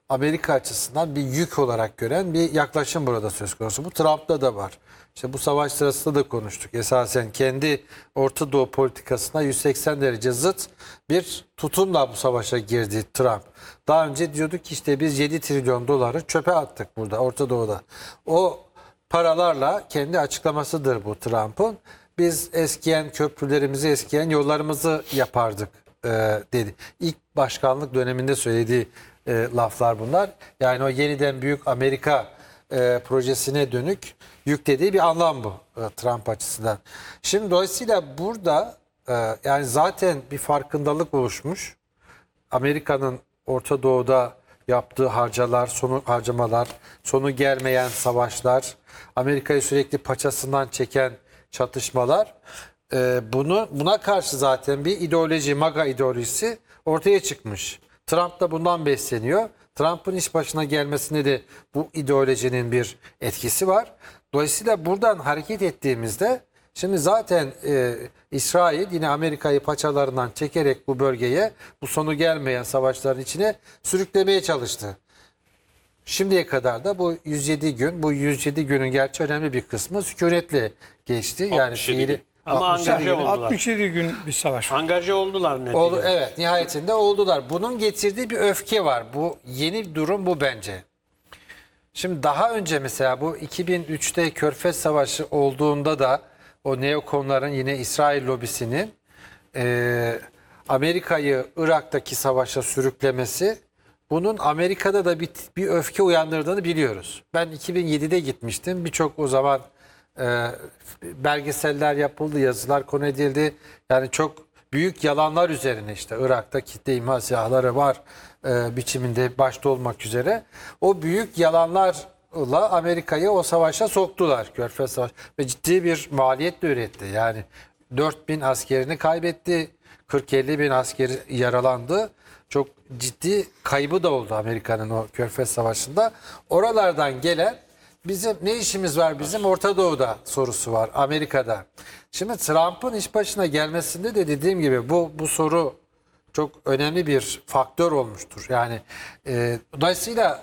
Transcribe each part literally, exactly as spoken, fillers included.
Amerika açısından bir yük olarak gören bir yaklaşım burada söz konusu. Bu Trump'ta da var. İşte bu savaş sırasında da konuştuk. Esasen kendi Orta Doğu politikasına yüz seksen derece zıt bir tutumla bu savaşa girdi Trump. Daha önce diyorduk ki işte biz yedi trilyon doları çöpe attık burada Orta Doğu'da. O paralarla kendi açıklamasıdır bu Trump'ın. Biz eskiyen köprülerimizi, eskiyen yollarımızı yapardık e, dedi. İlk başkanlık döneminde söylediği e, laflar bunlar. Yani o yeniden büyük Amerika e, projesine dönük yüklediği bir anlam bu e, Trump açısından. Şimdi dolayısıyla burada e, yani zaten bir farkındalık oluşmuş. Amerika'nın Orta Doğu'da yaptığı harcalar, sonu harcamalar, sonu gelmeyen savaşlar, Amerika'yı sürekli paçasından çeken çatışmalar, e, bunu buna karşı zaten bir ideoloji, MAGA ideolojisi ortaya çıkmış. Trump da bundan besleniyor. Trump'ın iş başına gelmesinde de bu ideolojinin bir etkisi var. Dolayısıyla buradan hareket ettiğimizde şimdi zaten e, İsrail yine Amerika'yı paçalarından çekerek bu bölgeye, bu sonu gelmeyen savaşların içine sürüklemeye çalıştı. Şimdiye kadar da bu yüz yedi gün, bu yüz yedi günün gerçi önemli bir kısmı sükunetle geçti. Yani altmış yedi fiili gün. Ama altmış yedi angaja gün. oldular. altmış yedi gün bir savaş. Angaja oldular neticede. Oldu, evet, nihayetinde oldular. Bunun getirdiği bir öfke var. Bu yeni durum bu bence. Şimdi daha önce mesela bu iki bin üçte Körfez Savaşı olduğunda da o neokonların yine İsrail lobisinin e, Amerika'yı Irak'taki savaşa sürüklemesi, bunun Amerika'da da bir, bir öfke uyandırdığını biliyoruz. Ben iki bin yedide gitmiştim. Birçok o zaman e, belgeseller yapıldı, yazılar konu edildi. Yani çok büyük yalanlar üzerine işte Irak'ta kitle imha silahları var e, biçiminde başta olmak üzere. O büyük yalanlarla Amerika'yı o savaşa soktular. Körfez Savaşı. Ve ciddi bir maliyetle üretti. Yani dört bin askerini kaybetti. kırk elli bin askeri yaralandı. Çok ciddi kaybı da oldu Amerika'nın o Körfez Savaşı'nda. Oralardan gelen bizim ne işimiz var bizim Orta Doğu'da sorusu var Amerika'da. Şimdi Trump'ın iş başına gelmesinde de dediğim gibi bu bu soru çok önemli bir faktör olmuştur. Yani e, dolayısıyla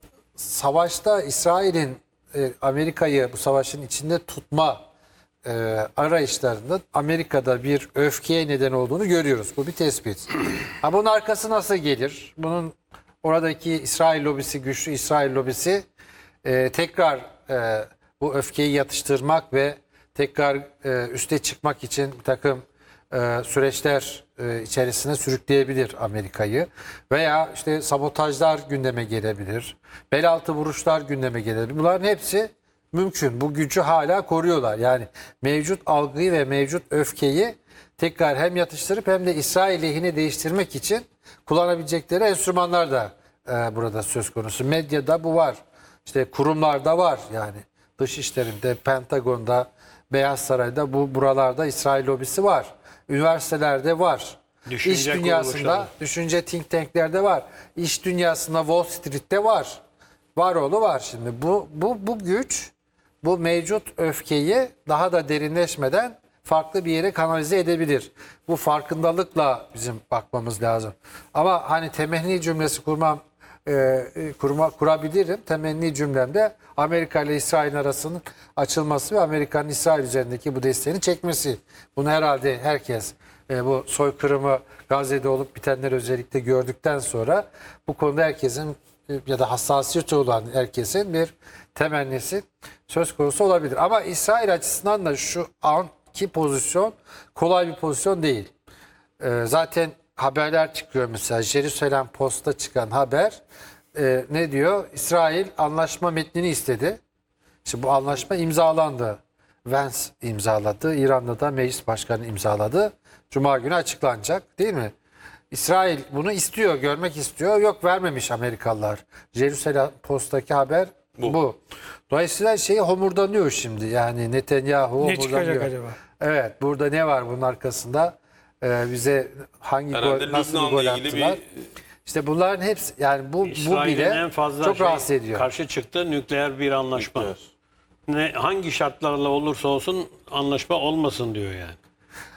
savaşta İsrail'in e, Amerika'yı bu savaşın içinde tutma e, arayışlarında Amerika'da bir öfkeye neden olduğunu görüyoruz. Bu bir tespit. Ha, bunun arkası nasıl gelir? Bunun oradaki İsrail lobisi, güçlü İsrail lobisi e, tekrar e, bu öfkeyi yatıştırmak ve tekrar e, üste çıkmak için bir takım e, süreçler e, içerisine sürükleyebilir Amerika'yı. Veya işte sabotajlar gündeme gelebilir. Bel altı vuruşlar gündeme gelebilir. Bunların hepsi mümkün. Bu gücü hala koruyorlar. Yani mevcut algıyı ve mevcut öfkeyi tekrar hem yatıştırıp hem de İsrail lehine değiştirmek için kullanabilecekleri enstrümanlar da e, burada söz konusu. Medyada bu var. İşte kurumlarda var yani. Dışişlerinde, Pentagon'da, Beyaz Saray'da bu buralarda İsrail lobisi var. Üniversitelerde var. Düşünce İş dünyasında, kuruluşları. düşünce think tanklerde var. İş dünyasında Wall Street'te var. Var oğlu var şimdi. Bu, bu, bu güç, bu mevcut öfkeyi daha da derinleşmeden farklı bir yere kanalize edebilir. Bu farkındalıkla bizim bakmamız lazım. Ama hani temenni cümlesi kurmam, e, kurma, kurabilirim. Temenni cümlemde Amerika ile İsrail arasının açılması ve Amerika'nın İsrail üzerindeki bu desteğini çekmesi. Bunu herhalde herkes e, bu soykırımı Gazze'de olup bitenleri özellikle gördükten sonra bu konuda herkesin ya da hassasiyeti olan herkesin bir temennisi söz konusu olabilir. Ama İsrail açısından da şu anki pozisyon kolay bir pozisyon değil. Ee, zaten haberler çıkıyor mesela. Jerusalem Post'ta çıkan haber e, ne diyor? İsrail anlaşma metnini istedi. Şimdi bu anlaşma imzalandı. Vance imzaladı. İran'da da meclis başkanı imzaladı. Cuma günü açıklanacak değil mi? İsrail bunu istiyor, görmek istiyor. Yok, vermemiş Amerikalılar. Jerusalem Post'taki haber bu. bu. Dolayısıyla şeyi homurdanıyor şimdi. Yani Netanyahu Ne çıkacak homurdanıyor. acaba? Evet, burada ne var bunun arkasında? Ee, bize hangi Herhalde gol, nasıl bir gol Lübnan'la ilgili attılar? bir İşte bunların hepsi yani bu bu İsrail'in bile en fazla çok şey, rahatsız ediyor. karşı çıktığı nükleer bir anlaşma. Ne hangi şartlarla olursa olsun anlaşma olmasın diyor yani.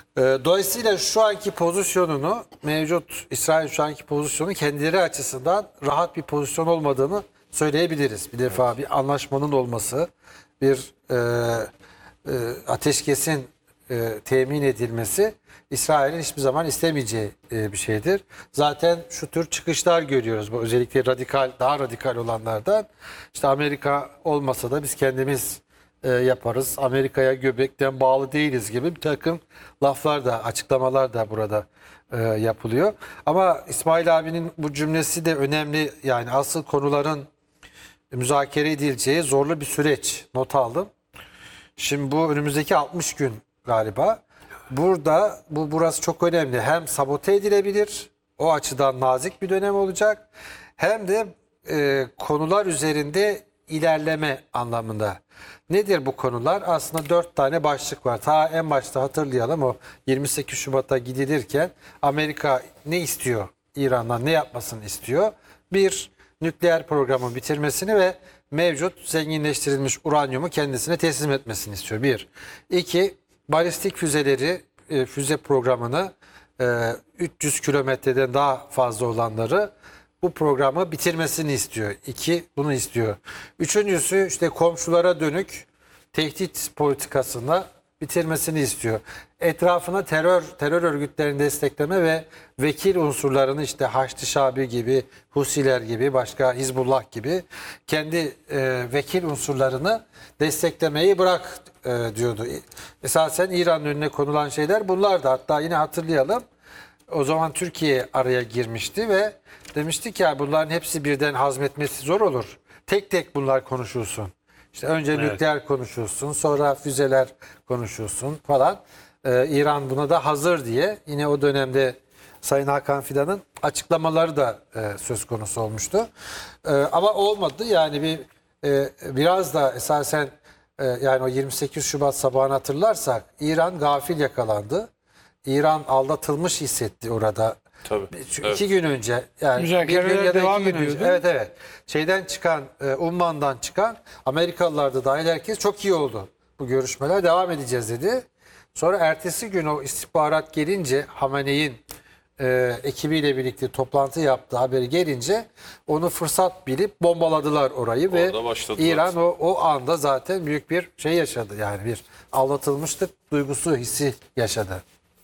Ee, Dolayısıyla şu anki pozisyonunu, mevcut İsrail şu anki pozisyonu kendileri açısından rahat bir pozisyon olmadığını söyleyebiliriz. Bir defa bir anlaşmanın olması, bir e, e, ateşkesin e, temin edilmesi İsrail'in hiçbir zaman istemeyeceği e, bir şeydir. Zaten şu tür çıkışlar görüyoruz. Bu özellikle radikal, daha radikal olanlardan. İşte Amerika olmasa da biz kendimiz e, yaparız. Amerika'ya göbekten bağlı değiliz gibi bir takım laflar da, açıklamalar da burada e, yapılıyor. Ama İsmail abinin bu cümlesi de önemli. Yani asıl konuların müzakere edileceği zorlu bir süreç. Not aldım. Şimdi bu önümüzdeki altmış gün galiba. Burada bu burası çok önemli. Hem sabote edilebilir, o açıdan nazik bir dönem olacak. Hem de e, konular üzerinde ilerleme anlamında. Nedir bu konular? Aslında dört tane başlık var. Ta en başta hatırlayalım, o yirmi sekiz Şubat'a gidilirken Amerika ne istiyor? İran'dan ne yapmasını istiyor? Bir, nükleer programın bitirmesini ve mevcut zenginleştirilmiş uranyumu kendisine teslim etmesini istiyor. Bir. İki, balistik füzeleri, e, füze programını e, üç yüz kilometreden daha fazla olanları bu programı bitirmesini istiyor. İki, bunu istiyor. Üçüncüsü işte komşulara dönük tehdit politikasını bitirmesini istiyor. Etrafına terör terör örgütlerini destekleme ve vekil unsurlarını, işte Haçlı Şabi gibi, Husiler gibi, başka Hizbullah gibi kendi e, vekil unsurlarını desteklemeyi bırak e, diyordu. Esasen İran'ın önüne konulan şeyler bunlar da. Hatta yine hatırlayalım. O zaman Türkiye araya girmişti ve demişti ki ya bunların hepsi birden hazmetmesi zor olur. Tek tek bunlar konuşulsun. İşte önce Evet. nükleer konuşulsun, sonra füzeler konuşulsun falan. Ee, İran buna da hazır diye yine o dönemde Sayın Hakan Fidan'ın açıklamaları da e, söz konusu olmuştu. E, ama olmadı. Yani bir e, biraz da esasen e, yani o yirmi sekiz Şubat sabahını hatırlarsak İran gafil yakalandı. İran aldatılmış hissetti orada. Tabii. Çünkü Evet. iki gün önce, yani Müzakereler bir gün ya da devam iki gün önce, ediyordu. evet evet, şeyden çıkan, e, Umman'dan çıkan Amerikalılar da dahil herkes çok iyi oldu. Bu görüşmeler devam edeceğiz dedi. Sonra ertesi gün o istihbarat gelince, Hamene'in e, ekibiyle birlikte toplantı yaptığı haberi gelince onu fırsat bilip bombaladılar orayı ve Orada başladılar. İran o, o anda zaten büyük bir şey yaşadı. Yani bir aldatılmışlık duygusu, hissi yaşadı.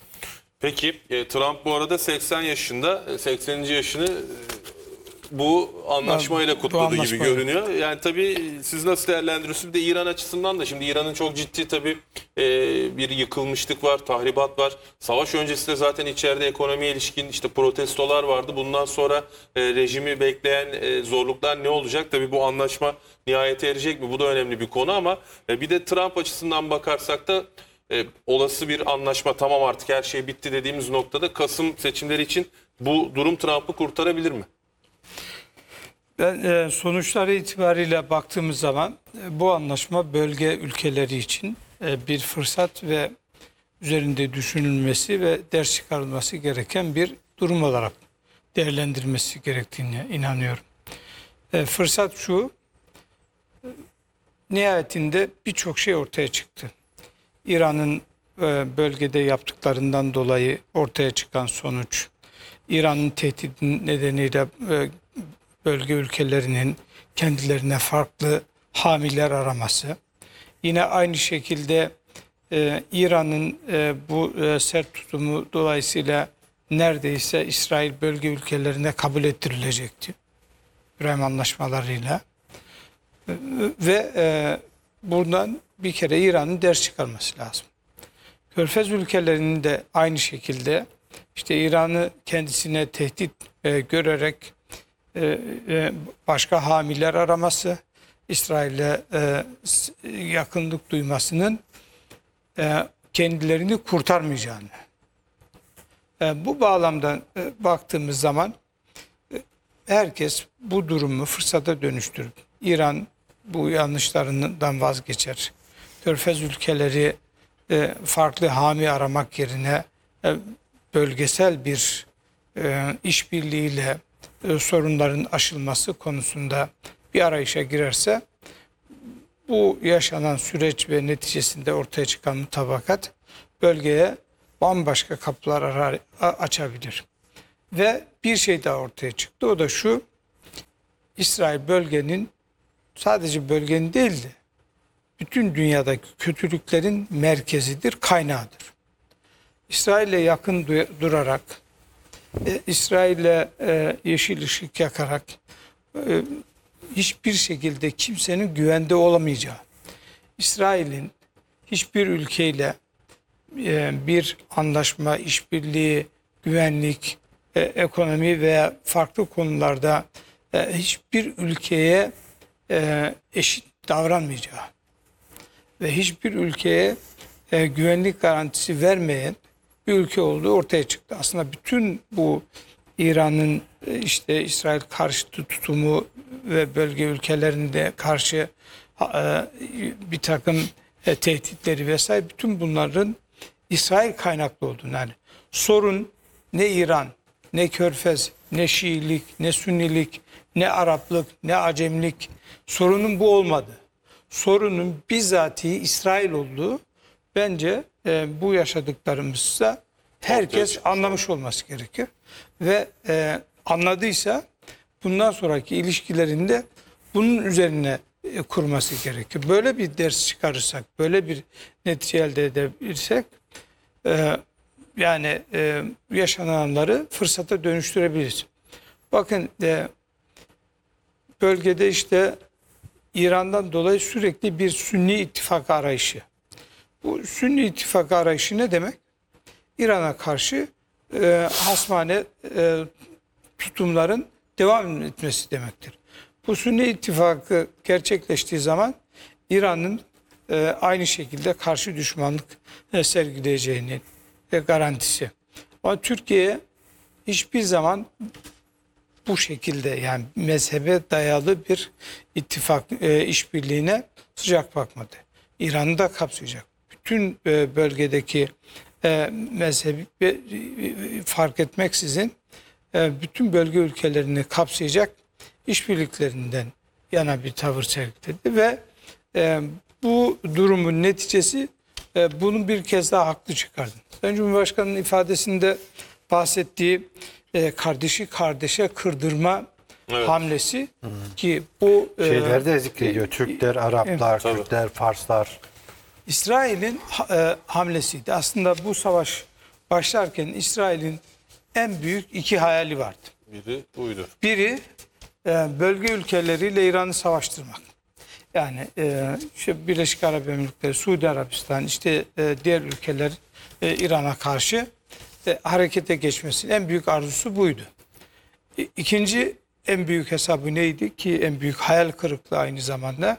Peki e, Trump bu arada seksen yaşında, e, sekseninci yaşını e, bu anlaşmayla Bu kutladığı gibi anlaşmayla. görünüyor. Yani tabii siz nasıl değerlendiriyorsunuz? Bir de İran açısından da şimdi İran'ın çok ciddi tabii e, bir yıkılmışlık var, tahribat var. Savaş öncesinde zaten içeride ekonomiye ilişkin işte protestolar vardı. Bundan sonra e, rejimi bekleyen e, zorluklar ne olacak? Tabii bu anlaşma nihayete erecek mi? Bu da önemli bir konu ama e, bir de Trump açısından bakarsak da e, olası bir anlaşma, tamam artık her şey bitti dediğimiz noktada Kasım seçimleri için bu durum Trump'ı kurtarabilir mi? Ben, e, sonuçları itibariyle baktığımız zaman e, bu anlaşma bölge ülkeleri için e, bir fırsat ve üzerinde düşünülmesi ve ders çıkarılması gereken bir durum olarak değerlendirilmesi gerektiğine inanıyorum. E, fırsat şu, e, nihayetinde birçok şey ortaya çıktı. İran'ın e, bölgede yaptıklarından dolayı ortaya çıkan sonuç, İran'ın tehdidin nedeniyle e, bölge ülkelerinin kendilerine farklı hamiler araması. Yine aynı şekilde e, İran'ın e, bu e, sert tutumu dolayısıyla neredeyse İsrail bölge ülkelerine kabul ettirilecekti. İbrahim anlaşmalarıyla. E, ve e, buradan bir kere İran'ın ders çıkarması lazım. Körfez ülkelerinin de aynı şekilde işte İran'ı kendisine tehdit e, görerek e, e, başka hamiler araması, İsrail'e e, yakınlık duymasının e, kendilerini kurtarmayacağını. E, bu bağlamda e, baktığımız zaman e, herkes bu durumu fırsata dönüştürüp İran bu yanlışlarından vazgeçer. Körfez ülkeleri e, farklı hami aramak yerine e, bölgesel bir e, işbirliğiyle e, sorunların aşılması konusunda bir arayışa girerse bu yaşanan süreç ve neticesinde ortaya çıkan mutabakat bölgeye bambaşka kapılar arar, a- açabilir. Ve bir şey daha ortaya çıktı. O da şu: İsrail bölgenin, sadece bölgenin değil de bütün dünyadaki kötülüklerin merkezidir, kaynağıdır. İsrail'le yakın du- durarak, e, İsrail'le e, yeşil ışık yakarak e, hiçbir şekilde kimsenin güvende olamayacağı, İsrail'in hiçbir ülkeyle e, bir anlaşma, işbirliği, güvenlik, e, ekonomi veya farklı konularda e, hiçbir ülkeye e, eşit davranmayacağı ve hiçbir ülkeye e, güvenlik garantisi vermeyen bir ülke olduğu ortaya çıktı. Aslında bütün bu İran'ın e, işte İsrail karşıtı tutumu ve bölge ülkelerinde karşı e, bir takım e, tehditleri vesaire, bütün bunların İsrail kaynaklı olduğunu, yani sorun ne İran, ne Körfez, ne Şiilik, ne Sünnilik, ne Araplık, ne Acemlik, sorunun bu olmadı. Sorunun bizatihi İsrail olduğu bence e, bu yaşadıklarımızda herkes anlamış olması gerekir. Ve e, anladıysa bundan sonraki ilişkilerinde bunun üzerine e, kurması gerekir. Böyle bir ders çıkarırsak, böyle bir netice elde edebilirsek e, yani e, yaşananları fırsata dönüştürebiliriz. Bakın e, bölgede işte İran'dan dolayı sürekli bir Sünni ittifak arayışı. Bu Sünni ittifak arayışı ne demek? İran'a karşı e, hasmane e, tutumların devam etmesi demektir. Bu Sünni ittifakı gerçekleştiği zaman İran'ın e, aynı şekilde karşı düşmanlık e, sergileyeceğinin e, garantisi. Ama Türkiye hiçbir zaman bu şekilde, yani mezhebe dayalı bir ittifak e, işbirliğine sıcak bakmadı. İran'ı da kapsayacak. Bütün e, bölgedeki e, mezhebi e, fark etmeksizin e, bütün bölge ülkelerini kapsayacak işbirliklerinden yana bir tavır sergiledi ve e, bu durumun neticesi e, bunun bir kez daha haklı çıkardı. Sayın Cumhurbaşkanı'nın ifadesinde bahsettiği e, kardeşi kardeşe kırdırma Evet. hamlesi, ki bu e, Şeyler de zikrediyor. Türkler, Araplar, tabii. Kürtler, Farslar. İsrail'in ha- e, hamlesiydi. Aslında bu savaş başlarken İsrail'in en büyük iki hayali vardı. Biri buydu. Biri e, bölge ülkeleriyle İran'ı savaştırmak. Yani e, işte Birleşik Arap Emirlikleri, Suudi Arabistan, işte e, diğer ülkeler e, İran'a karşı e, harekete geçmesinin en büyük arzusu buydu. İ- İkinci en büyük hesabı neydi ki, en büyük hayal kırıklığı aynı zamanda?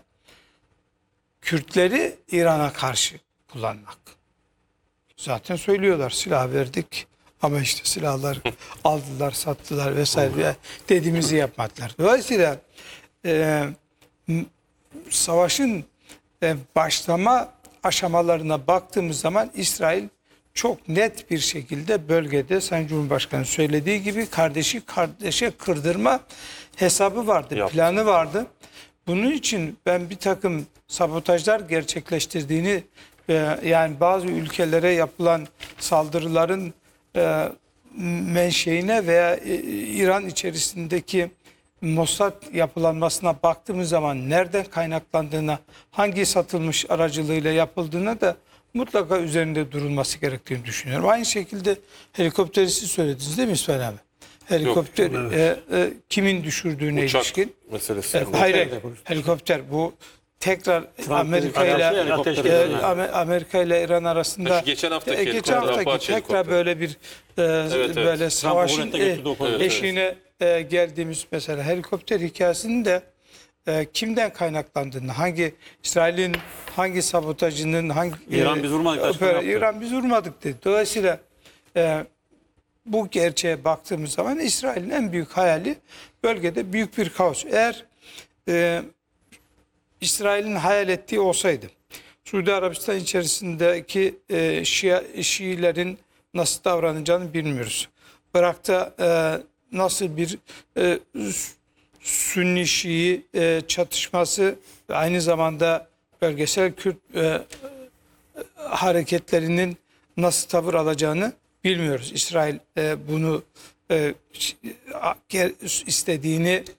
Kürtleri İran'a karşı kullanmak. Zaten söylüyorlar, silah verdik ama işte silahlar aldılar, sattılar vesaire, dediğimizi yapmadılar. Dolayısıyla e, m- savaşın e, başlama aşamalarına baktığımız zaman İsrail çok net bir şekilde bölgede Sayın Cumhurbaşkanı söylediği gibi kardeşi kardeşe kırdırma hesabı vardı, Yaptı. planı vardı. Bunun için ben bir takım sabotajlar gerçekleştirdiğini, e, yani bazı ülkelere yapılan saldırıların e, menşeine veya e, İran içerisindeki Mossad yapılanmasına baktığımız zaman nereden kaynaklandığına, hangi satılmış aracılığıyla yapıldığına da mutlaka üzerinde durulması gerektiğini düşünüyorum. Aynı şekilde helikopteri siz söylediniz değil mi İsmail abi? Helikopter e, e, kimin düşürdüğüne Uçak ilişkin. meselesi. E, hayır, hayır, helikopter bu tekrar Amerika ile ateş e, ediyor. Amer- Amerika ile İran arasında Ha, şu geçen haftaki e, geçen helikopter, haftaki Apache tekrar helikopter. böyle bir e, evet. böyle savaşın oraya da e, götürdü o konuyu. eşiğine e, geldiğimiz mesela helikopter hikayesinin de e, kimden kaynaklandığını, hangi İsrail'in hangi sabotajının, hangi İran biz vurmadık, açıklama opera- yaptı. İran biz vurmadık dedi. Dolayısıyla e, bu gerçeğe baktığımız zaman İsrail'in en büyük hayali bölgede büyük bir kaos. Eğer e, İsrail'in hayal ettiği olsaydı, Suudi Arabistan içerisindeki e, Şia, Şiilerin nasıl davranacağını bilmiyoruz. Irak'ta e, nasıl bir e, Sünni Şii e, çatışması ve aynı zamanda bölgesel Kürt e, hareketlerinin nasıl tavır alacağını bilmiyoruz. İsrail e, bunu e, istediğini